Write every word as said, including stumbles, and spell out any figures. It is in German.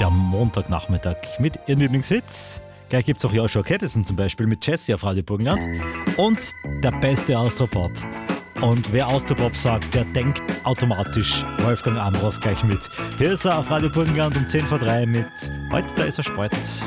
der Montagnachmittag mit ihren Lieblingshits. Gleich gibt es auch Joshua Caddison zum Beispiel mit Jessie auf Radio Burgenland. Und der beste Austropop. Und wer Austropop sagt, der denkt automatisch Wolfgang Ambros gleich mit. Hier ist er auf Radio Burgenland um zehn vor drei mit Heute, da ist er Sport.